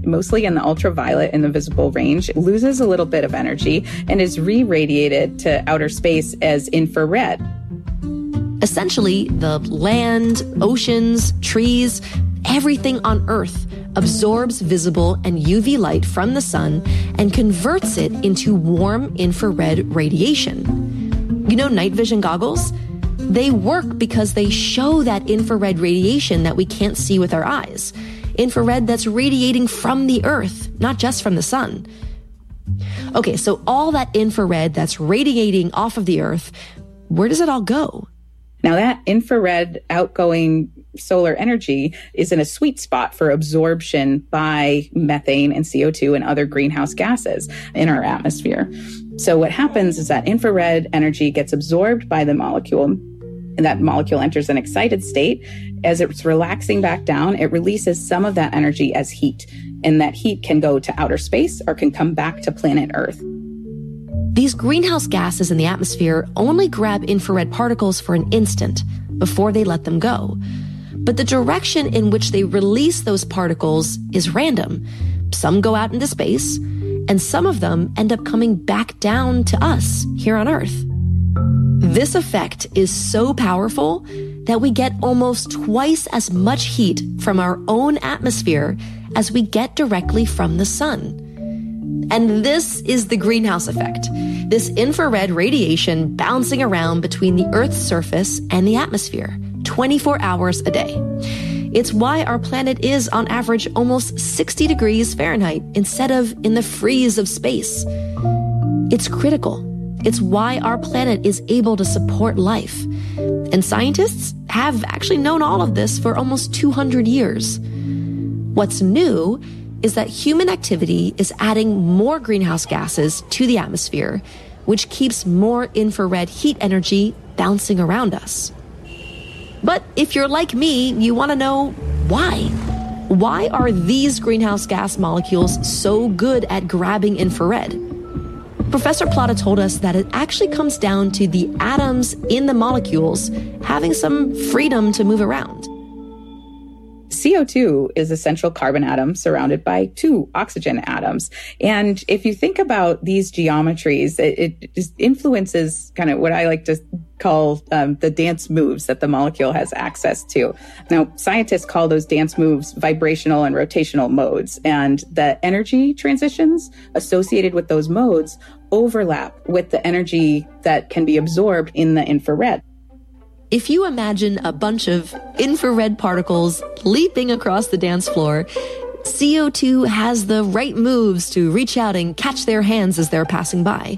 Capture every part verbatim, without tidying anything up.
mostly in the ultraviolet and the visible range, loses a little bit of energy and is re-radiated to outer space as infrared. Essentially, the land, oceans, trees, everything on Earth absorbs visible and U V light from the sun and converts it into warm infrared radiation. You know night vision goggles? They work because they show that infrared radiation that we can't see with our eyes. Infrared that's radiating from the Earth, not just from the sun. Okay, so all that infrared that's radiating off of the Earth, where does it all go? Now that infrared outgoing solar energy is in a sweet spot for absorption by methane and C O two and other greenhouse gases in our atmosphere. So what happens is that infrared energy gets absorbed by the molecule, and that molecule enters an excited state. As it's relaxing back down, it releases some of that energy as heat, and that heat can go to outer space or can come back to planet Earth. These greenhouse gases in the atmosphere only grab infrared particles for an instant before they let them go. But the direction in which they release those particles is random. Some go out into space, and some of them end up coming back down to us here on Earth. This effect is so powerful that we get almost twice as much heat from our own atmosphere as we get directly from the sun. And this is the greenhouse effect, this infrared radiation bouncing around between the Earth's surface and the atmosphere, twenty-four hours a day. It's why our planet is, on average, almost sixty degrees Fahrenheit instead of in the freeze of space. It's critical. It's why our planet is able to support life. And scientists have actually known all of this for almost two hundred years. What's new is that human activity is adding more greenhouse gases to the atmosphere, which keeps more infrared heat energy bouncing around us. But if you're like me, you want to know why. Why are these greenhouse gas molecules so good at grabbing infrared? Professor Plata told us that it actually comes down to the atoms in the molecules having some freedom to move around. C O two is a central carbon atom surrounded by two oxygen atoms. And if you think about these geometries, it, it just influences kind of what I like to call um, the dance moves that the molecule has access to. Now, scientists call those dance moves vibrational and rotational modes. And the energy transitions associated with those modes overlap with the energy that can be absorbed in the infrared. If you imagine a bunch of infrared particles leaping across the dance floor, C O two has the right moves to reach out and catch their hands as they're passing by.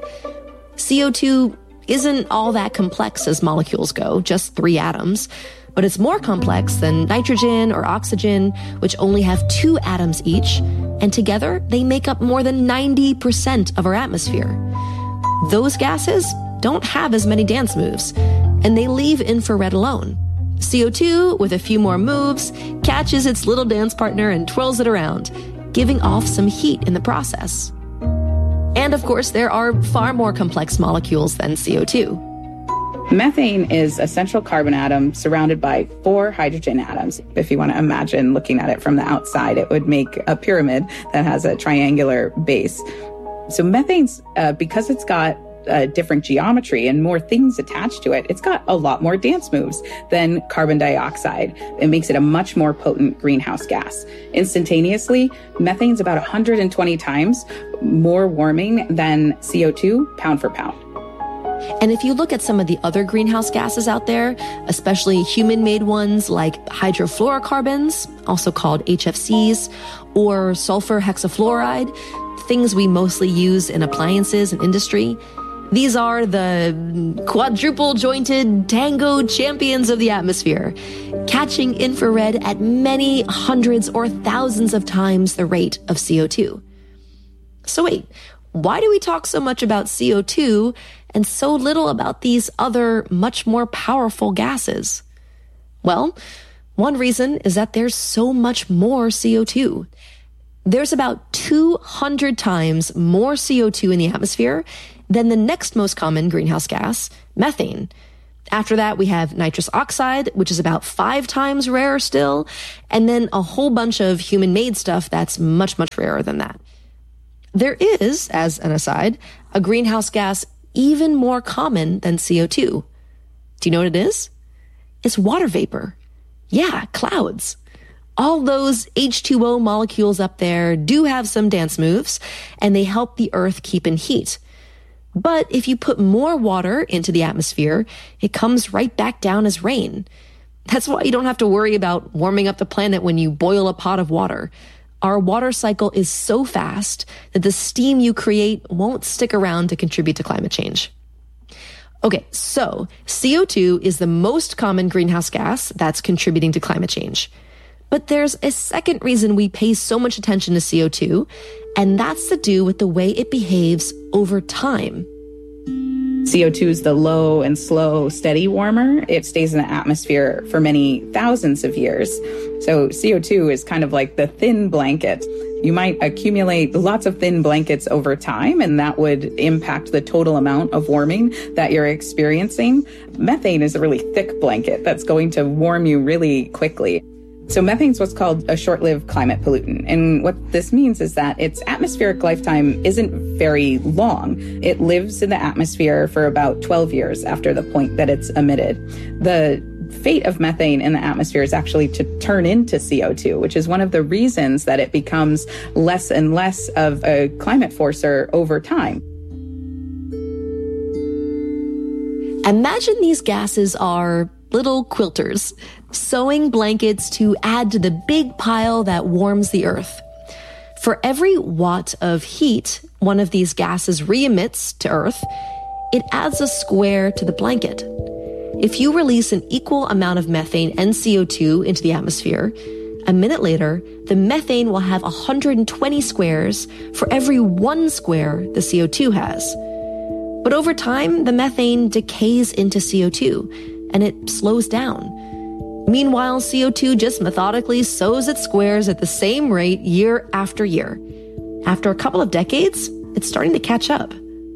C O two isn't all that complex as molecules go, just three atoms, but it's more complex than nitrogen or oxygen, which only have two atoms each, and together they make up more than ninety percent of our atmosphere. Those gases don't have as many dance moves, and they leave infrared alone. C O two, with a few more moves, catches its little dance partner and twirls it around, giving off some heat in the process. And of course, there are far more complex molecules than C O two. Methane is a central carbon atom surrounded by four hydrogen atoms. If you want to imagine looking at it from the outside, it would make a pyramid that has a triangular base. So methane's, uh, because it's got Uh, different geometry and more things attached to it, it's got a lot more dance moves than carbon dioxide. It makes it a much more potent greenhouse gas. Instantaneously, methane's about one hundred twenty times more warming than C O two pound for pound. And if you look at some of the other greenhouse gases out there, especially human-made ones like hydrofluorocarbons, also called H F Cs, or sulfur hexafluoride, things we mostly use in appliances and industry, these are the quadruple-jointed tango champions of the atmosphere, catching infrared at many hundreds or thousands of times the rate of C O two. So wait, why do we talk so much about C O two and so little about these other, much more powerful gases? Well, one reason is that there's so much more C O two. There's about two hundred times more C O two in the atmosphere than the next most common greenhouse gas, methane. After that, we have nitrous oxide, which is about five times rarer still, and then a whole bunch of human-made stuff that's much, much rarer than that. There is, as an aside, a greenhouse gas even more common than C O two. Do you know what it is? It's water vapor. Yeah, clouds. All those H two O molecules up there do have some dance moves, and they help the Earth keep in heat. But if you put more water into the atmosphere, it comes right back down as rain. That's why you don't have to worry about warming up the planet when you boil a pot of water. Our water cycle is so fast that the steam you create won't stick around to contribute to climate change. Okay, so C O two is the most common greenhouse gas that's contributing to climate change. But there's a second reason we pay so much attention to C O two, and that's to do with the way it behaves over time. C O two is the low and slow, steady warmer. It stays in the atmosphere for many thousands of years. So C O two is kind of like the thin blanket. You might accumulate lots of thin blankets over time, and that would impact the total amount of warming that you're experiencing. Methane is a really thick blanket that's going to warm you really quickly. So methane is what's called a short-lived climate pollutant. And what this means is that its atmospheric lifetime isn't very long. It lives in the atmosphere for about twelve years after the point that it's emitted. The fate of methane in the atmosphere is actually to turn into C O two, which is one of the reasons that it becomes less and less of a climate forcer over time. Imagine these gases are little quilters, sewing blankets to add to the big pile that warms the Earth. For every watt of heat one of these gases re-emits to Earth, it adds a square to the blanket. If you release an equal amount of methane and C O two into the atmosphere, a minute later, the methane will have one hundred twenty squares for every one square the C O two has. But over time, the methane decays into C O two, and it slows down. Meanwhile, C O two just methodically sews its squares at the same rate year after year. After a couple of decades, it's starting to catch up.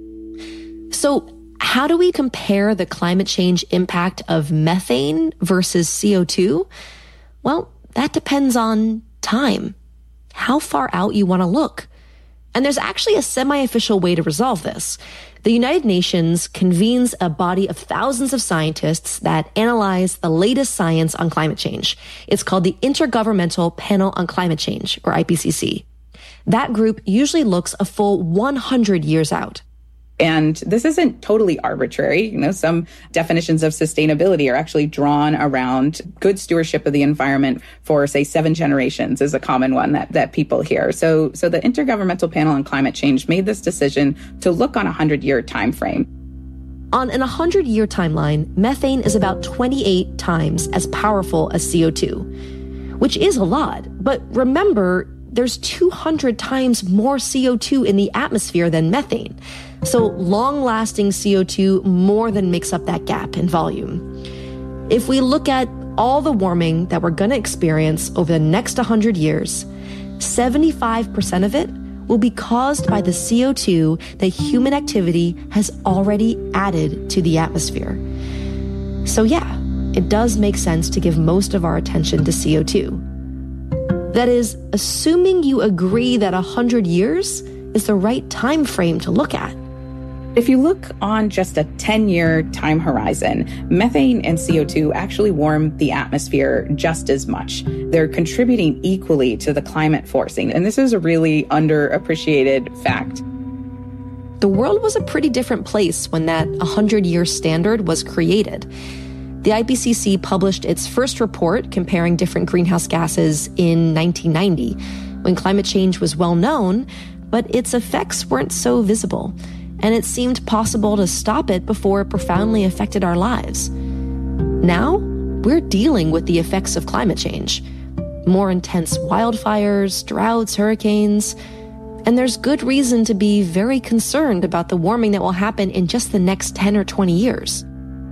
So, how do we compare the climate change impact of methane versus C O two? Well, that depends on time, how far out you want to look. And there's actually a semi-official way to resolve this. The United Nations convenes a body of thousands of scientists that analyze the latest science on climate change. It's called the Intergovernmental Panel on Climate Change, or I P C C. That group usually looks a full one hundred years out. And this isn't totally arbitrary. You know, some definitions of sustainability are actually drawn around good stewardship of the environment for, say, seven generations is a common one that, that people hear. So, so the Intergovernmental Panel on Climate Change made this decision to look on a hundred-year time frame. On an one hundred-year timeline, methane is about twenty-eight times as powerful as C O two, which is a lot. But remember, there's two hundred times more C O two in the atmosphere than methane. So long-lasting C O two more than makes up that gap in volume. If we look at all the warming that we're going to experience over the next one hundred years, seventy-five percent of it will be caused by the C O two that human activity has already added to the atmosphere. So yeah, it does make sense to give most of our attention to C O two. That is, assuming you agree that one hundred years is the right time frame to look at. If you look on just a ten-year time horizon, methane and C O two actually warm the atmosphere just as much. They're contributing equally to the climate forcing, and this is a really underappreciated fact. The world was a pretty different place when that one hundred-year standard was created. The I P C C published its first report comparing different greenhouse gases in nineteen ninety, when climate change was well known, but its effects weren't so visible. And it seemed possible to stop it before it profoundly affected our lives. Now, we're dealing with the effects of climate change. More intense wildfires, droughts, hurricanes, and there's good reason to be very concerned about the warming that will happen in just the next ten or twenty years.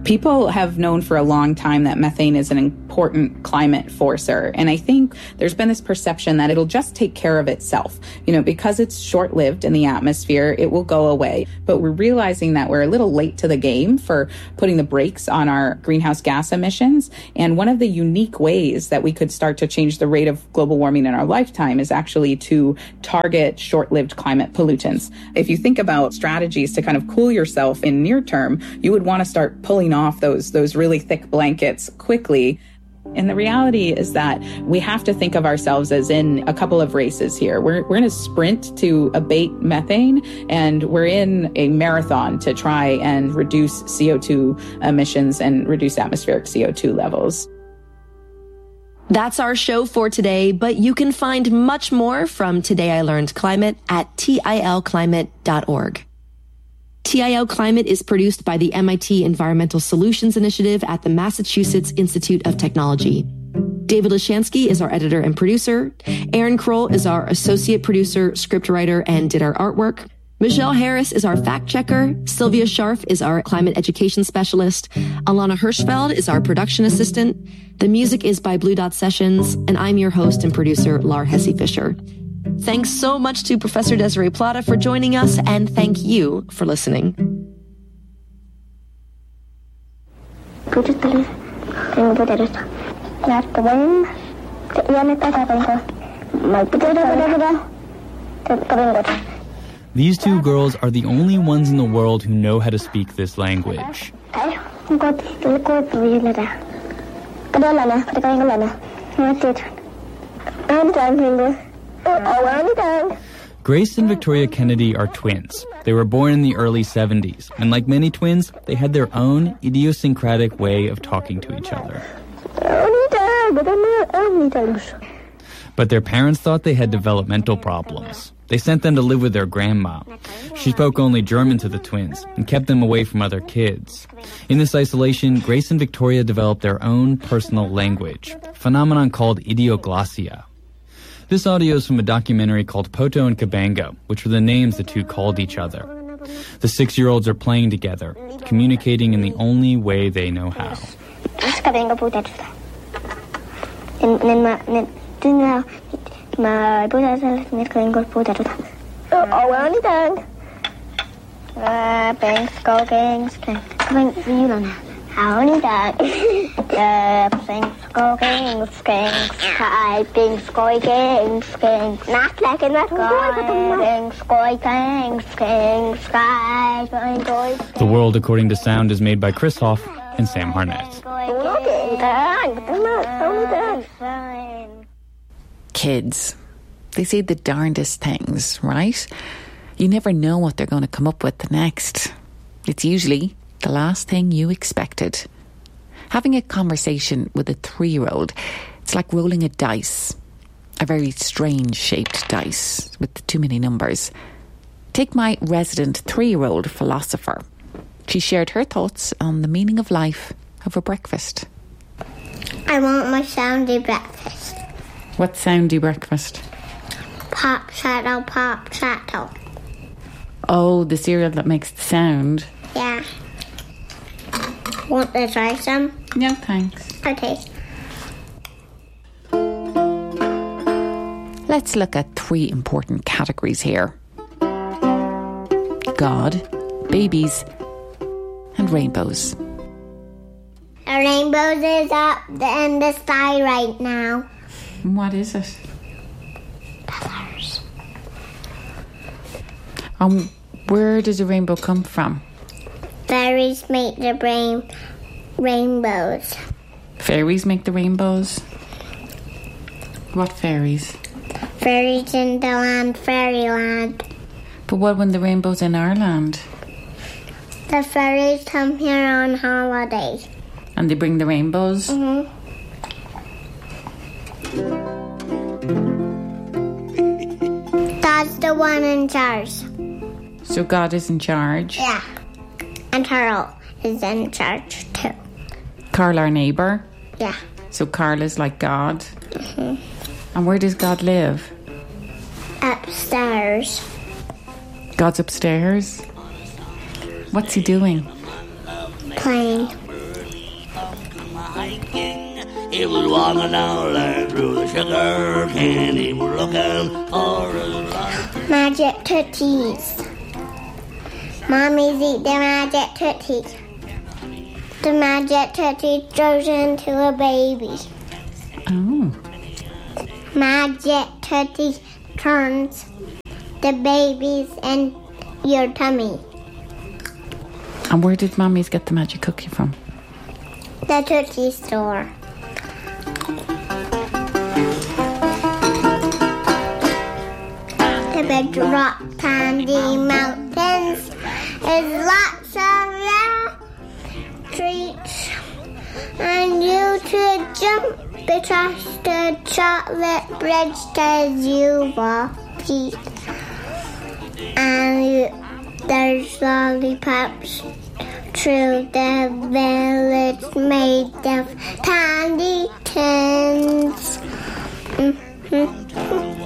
People have known for a long time that methane is an important climate forcer. And I think there's been this perception that it'll just take care of itself. You know, because it's short-lived in the atmosphere, it will go away. But we're realizing that we're a little late to the game for putting the brakes on our greenhouse gas emissions. And one of the unique ways that we could start to change the rate of global warming in our lifetime is actually to target short-lived climate pollutants. If you think about strategies to kind of cool yourself in near term, you would want to start pulling off those those really thick blankets quickly. And the reality is that we have to think of ourselves as in a couple of races here. We're we're in a sprint to abate methane, and we're in a marathon to try and reduce C O two emissions and reduce atmospheric C O two levels. That's our show for today, but you can find much more from Today I Learned Climate at T I L climate dot org. T I L Climate is produced by the M I T Environmental Solutions Initiative at the Massachusetts Institute of Technology. David Lashansky is our editor and producer. Aaron Kroll is our associate producer, scriptwriter, and did our artwork. Michelle Harris is our fact checker. Sylvia Scharf is our climate education specialist. Alana Hirschfeld is our production assistant. The music is by Blue Dot Sessions, and I'm your host and producer, Lar Hesse Fisher. Thanks so much to Professor Desiree Plata for joining us, and thank you for listening. These two girls are the only ones in the world who know how to speak this language. Grace and Victoria Kennedy are twins. They were born in the early seventies, and like many twins, they had their own idiosyncratic way of talking to each other. But their parents thought they had developmental problems. They sent them to live with their grandma. She spoke only German to the twins and kept them away from other kids. In this isolation, Grace and Victoria developed their own personal language, a phenomenon called idioglossia. This audio is from a documentary called Poto and Cabango, which were the names the two called each other. The six-year-olds are playing together, communicating in the only way they know how. The World According to Sound is made by Chris Hoff and Sam Harnett. Kids, they say the darndest things, right? You never know what they're going to come up with next. It's usually the last thing you expected. Having a conversation with a three-year-old, it's like rolling a dice. A very strange-shaped dice with too many numbers. Take my resident three-year-old philosopher. She shared her thoughts on the meaning of life over breakfast. I want my soundy breakfast. What soundy breakfast? Pop, shadow, pop, shadow. Oh, the cereal that makes the sound. Yeah. Want to try some? No, thanks. Okay. Let's look at three important categories here. God, babies, and rainbows. A rainbow is up in the sky right now. What is it? Colors. Um, where does a rainbow come from? Fairies make the rain rainbows. Fairies make the rainbows? What fairies? Fairies in the land, fairyland. But what when the rainbow's in our land? The fairies come here on holidays. And they bring the rainbows? Mm-hmm. God's the one in charge. So God is in charge? Yeah. And Carl is in charge too. Carl, our neighbour? Yeah. So Carl is like God? Mm-hmm. And where does God live? Upstairs. God's upstairs? What's he doing? Playing. He was walking down there through the sugar cane. He was looking for his life. Magic Tooties. Mommies eat the magic Tooties. The magic Tootsie grows into a baby. Oh. Magic Tootsie turns the babies in your tummy. And where did Mommies get the magic cookie from? The Tootsie store. The big rock candy mountains is lots of rare treats, and you to jump across the chocolate bridge as you walk eat. And you, there's lollipops through the village made of candy tins. Mm-hmm.